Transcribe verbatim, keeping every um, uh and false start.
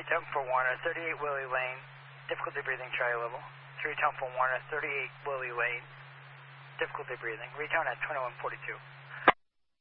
Temple Warner, thirty-eight Willie Lane, difficulty breathing, try level. three Temple Warner, thirty-eight Willie Lane, difficulty breathing. Retone at twenty-one forty-two.